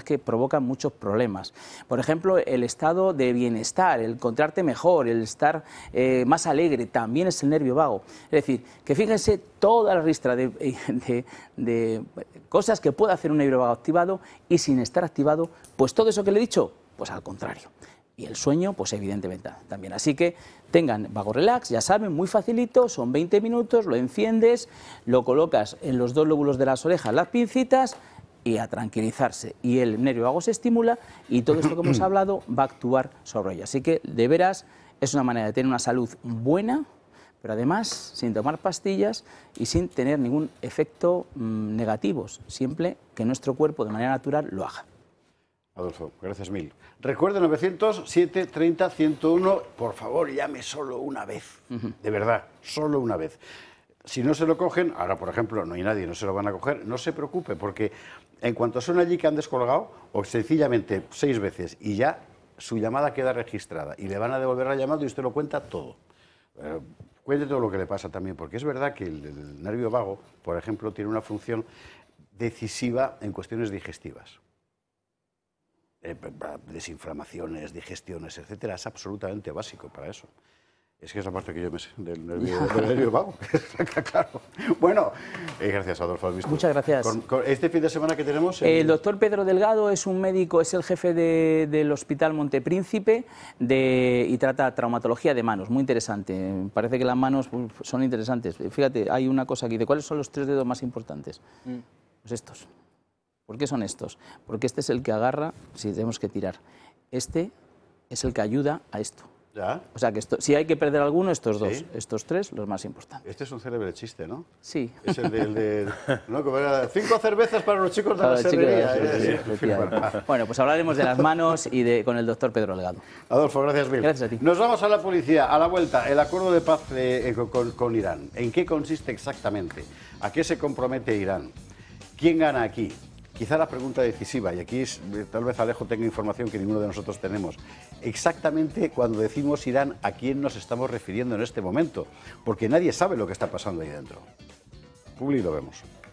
que provocan muchos problemas. Por ejemplo, el estado de bienestar, el encontrarte mejor, el estar más alegre, también es el nervio vago. Es decir, que fíjense toda la ristra de cosas que puede hacer un nervio vago activado y sin estar activado, pues todo eso que le he dicho, pues al contrario. Y el sueño, pues evidentemente también. Así que tengan Vago Relax, ya saben, muy facilito, son 20 minutos, lo enciendes, lo colocas en los dos lóbulos de las orejas, las pincitas, y a tranquilizarse. Y el nervio vago se estimula y todo esto que hemos hablado va a actuar sobre ello. Así que, de veras, es una manera de tener una salud buena, pero además sin tomar pastillas y sin tener ningún efecto negativo, siempre que nuestro cuerpo de manera natural lo haga. Adolfo, gracias mil. Recuerde 907 30 101, por favor, llame solo una vez, de verdad, solo una vez. Si no se lo cogen, ahora por ejemplo no hay nadie, no se lo van a coger, no se preocupe, porque en cuanto suena allí que han descolgado, o sencillamente 6 veces y ya su llamada queda registrada y le van a devolver la llamada y usted lo cuenta todo. Cuente todo lo que le pasa también, porque es verdad que el nervio vago, por ejemplo, tiene una función decisiva en cuestiones digestivas. Desinflamaciones, digestiones, etcétera, es absolutamente básico para eso. Es que es la parte que yo me sé del nervio vago. Claro. Bueno, gracias, Adolfo. Muchas gracias. Con este fin de semana que tenemos... El doctor Pedro Delgado es un médico, es el jefe del Hospital Montepríncipe y trata traumatología de manos, muy interesante. Parece que las manos son interesantes. Fíjate, hay una cosa aquí, ¿de cuáles son los 3 dedos más importantes? Pues estos. ¿Por qué son estos? Porque este es el que agarra si tenemos que tirar. Este es el que ayuda a esto. ¿Ya? O sea que si hay que perder alguno, estos dos, ¿Sí? Estos 3, los más importantes. Este es un célebre chiste, ¿no? Sí. Es el de ¿no? Como era 5 cervezas para los chicos de la serrería. Bueno, pues hablaremos de las manos y con el doctor Pedro Delgado. Adolfo, gracias mil. Gracias a ti. Nos vamos a la policía, a la vuelta, el acuerdo de paz con Irán. ¿En qué consiste exactamente? ¿A qué se compromete Irán? ¿Quién gana aquí? Quizá la pregunta decisiva, y aquí tal vez Alejo tenga información que ninguno de nosotros tenemos. Exactamente cuando decimos Irán, ¿a quién nos estamos refiriendo en este momento? Porque nadie sabe lo que está pasando ahí dentro. Publi, lo vemos.